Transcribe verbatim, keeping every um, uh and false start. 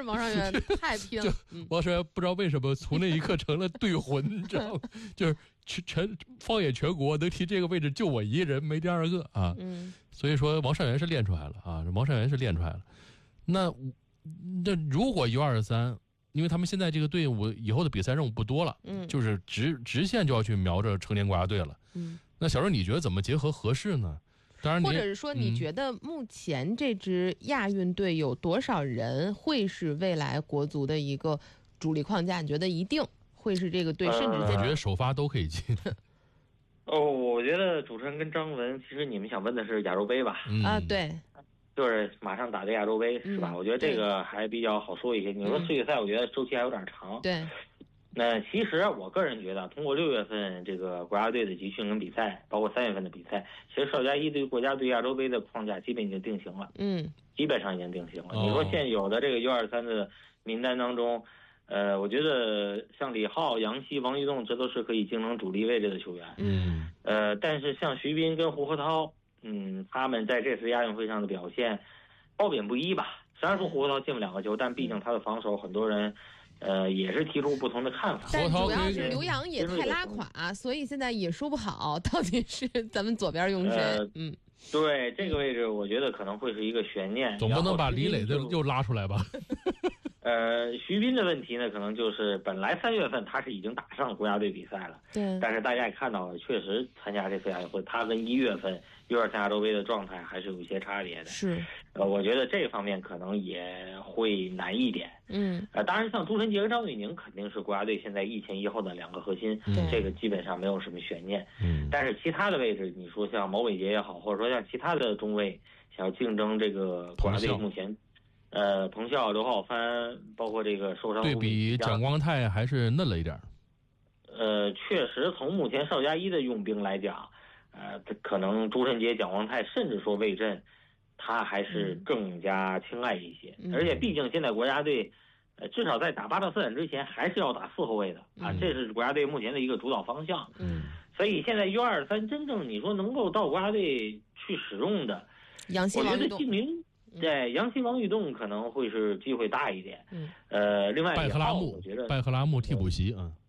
王上源太拼了。 王上源不知道为什么从那一刻成了队魂，你知道吗？就是全放眼全国能踢这个位置就我一个人，没第二个啊。嗯，所以说王上源是练出来了啊，王上源是练出来了。那那如果 U 二十三，因为他们现在这个队伍以后的比赛任务不多了，嗯，就是直直线就要去瞄着成年国家队了，嗯，那小周你觉得怎么结合合适呢？当然， 或者是说你觉得目前这支亚运队有多少人会是未来国足的一个主力框架？你觉得一定会是这个队，呃、甚至我觉得首发都可以进。 哦，我觉得主持人跟张文，其实你们想问的是亚洲杯吧？ 嗯、啊，对。 就是马上打的亚洲杯、嗯、是吧？我觉得这个还比较好说一些。你说世界赛，我觉得周期还有点长。 对。 那其实我个人觉得，通过六月份这个国家队的集训跟比赛，包括三月份的比赛，其实邵佳一对国家队亚洲杯的框架基本已经定型了。嗯。基本上已经定型了。哦、你说现有的这个 U 二十三的名单当中，呃，我觉得像李浩、杨希、王玉栋，这都是可以竞争主力位置的球员。嗯。呃，但是像徐斌跟胡鹤涛。嗯，他们在这次亚运会上的表现褒贬不一吧。虽然说胡鹤涛进了两个球，但毕竟他的防守，很多人呃也是提出不同的看法。 但主要是刘洋也太拉垮，所以现在也说不好到底是咱们左边用谁。呃、嗯， 对这个位置，我觉得可能会是一个悬念。 总不能把李磊的又拉出来吧？ 呃，徐斌的问题呢，可能就是本来三月份他是已经打上国家队比赛了，对，但是大家也看到了，确实参加这次亚运会，他跟一月份 U 二十三亚洲杯的状态还是有一些差别的。 是， 呃，我觉得这方面可能也会难一点。嗯，呃，当然像朱晨杰和张玉宁肯定是国家队现在一前一后的两个核心，嗯、这个基本上没有什么悬念。嗯，但是其他的位置，你说像毛伟杰也好，或者说像其他的中卫想要竞争这个国家队目前。呃，彭笑、刘浩帆，包括这个受伤， 对比蒋光太还是嫩了一点。 呃，确实，从目前邵佳一的用兵来讲，呃，可能朱晨杰、蒋光太，甚至说魏震，他还是更加青睐一些。嗯、而且，毕竟现在国家队，呃，至少在打巴勒斯坦之前，还是要打四后卫的啊，嗯、这是国家队目前的一个主导方向。嗯，所以现在 U 二十三真正你说能够到国家队去使用的，我觉得季明。对，杨希、王玉栋可能会是机会大一点。嗯，呃，另外拜克拉木， 我觉得拜克拉木替补席啊。嗯